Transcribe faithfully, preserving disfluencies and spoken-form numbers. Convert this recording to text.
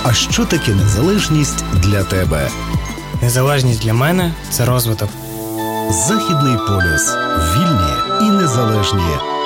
А що таке незалежність для тебе? Незалежність для мене – це розвиток. Західний полюс. Вільні і незалежні.